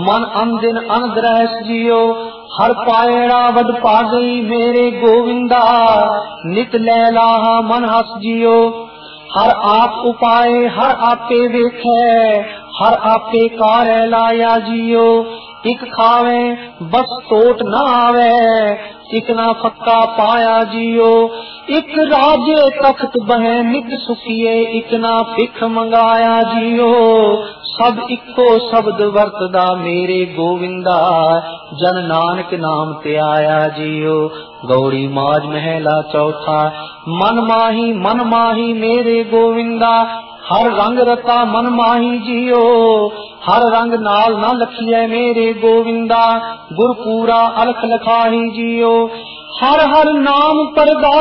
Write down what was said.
मन अनदिन अनद्रहस जियो। हर पायड़ा वड पा गई मेरे गोविंदा, नित लैलाहा मन हस जियो। हर आप उपाय हर आपे वेखे, हर आपे कार्य लाया जियो। इक खावे बस टोट ना आवे, इक ना फक्का पाया जियो। इक राजे तख्त बहे नित सुखिए, इक ना भिख मंगाया जियो। सब इको शब्द वरतदा मेरे गोविंदा, जन नानक नाम ते आया जियो। गौड़ी माज महला चौथा। मन माही मेरे गोविंदा, हर रंग रता मन माही जियो। हर रंग नाल न लखिए मेरे गोविंदा, गुरपूरा अलख लखाही जियो। हर हर नाम परगा